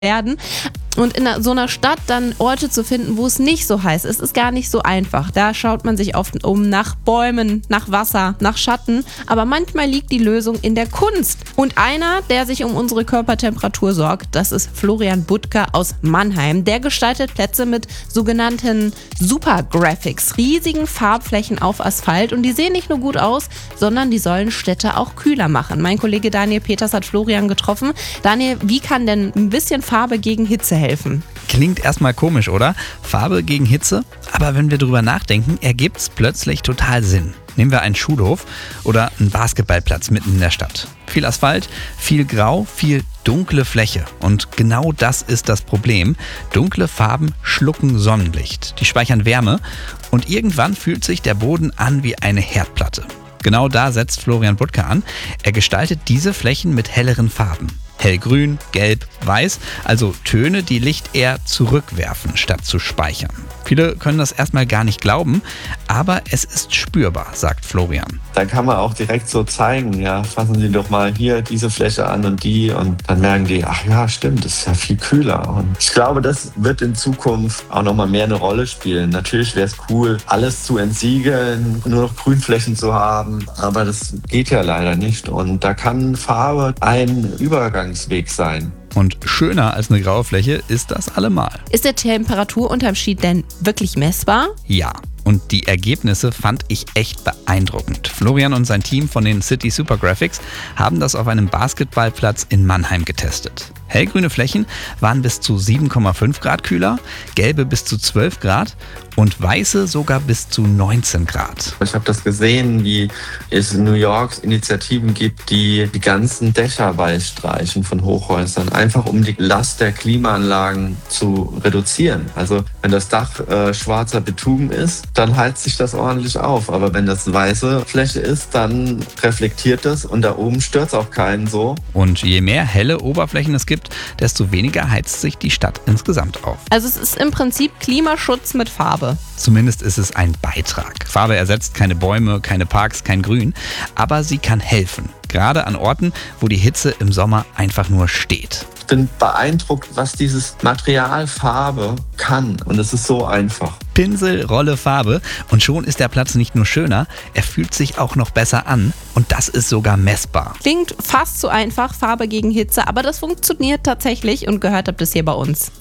werden. Und in so einer Stadt dann Orte zu finden, wo es nicht so heiß ist, ist gar nicht so einfach. Da schaut man sich oft um nach Bäumen, nach Wasser, nach Schatten. Aber manchmal liegt die Lösung in der Kunst. Und einer, der sich um unsere Körpertemperatur sorgt, das ist Florian Buttka aus Mannheim. Der gestaltet Plätze mit sogenannten Super-Graphics, riesigen Farbflächen auf Asphalt. Und die sehen nicht nur gut aus, sondern die sollen Städte auch kühler machen. Mein Kollege Daniel Peters hat Florian getroffen. Daniel, wie kann denn ein bisschen Farbe gegen Hitze helfen? Klingt erstmal komisch, oder? Farbe gegen Hitze? Aber wenn wir drüber nachdenken, ergibt's plötzlich total Sinn. Nehmen wir einen Schulhof oder einen Basketballplatz mitten in der Stadt. Viel Asphalt, viel Grau, viel dunkle Fläche. Und genau das ist das Problem. Dunkle Farben schlucken Sonnenlicht. Die speichern Wärme und irgendwann fühlt sich der Boden an wie eine Herdplatte. Genau da setzt Florian Buttka an. Er gestaltet diese Flächen mit helleren Farben. Hellgrün, gelb, weiß, also Töne, die Licht eher zurückwerfen, statt zu speichern. Viele können das erstmal gar nicht glauben, aber es ist spürbar, sagt Florian. Da kann man auch direkt so zeigen, ja, fassen Sie doch mal hier diese Fläche an und dann merken die, ach ja, stimmt, das ist ja viel kühler. Und ich glaube, das wird in Zukunft auch nochmal mehr eine Rolle spielen. Natürlich wäre es cool, alles zu entsiegeln, nur noch Grünflächen zu haben, aber das geht ja leider nicht. Und da kann Farbe ein Übergangsweg sein. Und schöner als eine graue Fläche ist das allemal. Ist der Temperaturunterschied denn wirklich messbar? Ja. Und die Ergebnisse fand ich echt beeindruckend. Florian und sein Team von den City Super Graphics haben das auf einem Basketballplatz in Mannheim getestet. Hellgrüne Flächen waren bis zu 7,5 Grad kühler, gelbe bis zu 12 Grad und weiße sogar bis zu 19 Grad. Ich habe das gesehen, wie es in New York Initiativen gibt, die die ganzen Dächer weiß streichen von Hochhäusern, einfach um die Last der Klimaanlagen zu reduzieren. Also wenn das Dach schwarzer Beton ist, dann heizt sich das ordentlich auf. Aber wenn das weiße Fläche ist, dann reflektiert das und da oben stört es auch keinen so. Und je mehr helle Oberflächen es gibt, desto weniger heizt sich die Stadt insgesamt auf. Also es ist im Prinzip Klimaschutz mit Farbe. Zumindest ist es ein Beitrag. Farbe ersetzt keine Bäume, keine Parks, kein Grün, aber sie kann helfen. Gerade an Orten, wo die Hitze im Sommer einfach nur steht. Ich bin beeindruckt, was dieses Material Farbe kann. Und es ist so einfach. Pinsel, Rolle, Farbe und schon ist der Platz nicht nur schöner, er fühlt sich auch noch besser an und das ist sogar messbar. Klingt fast so einfach, Farbe gegen Hitze, aber das funktioniert tatsächlich und gehört habt es hier bei uns.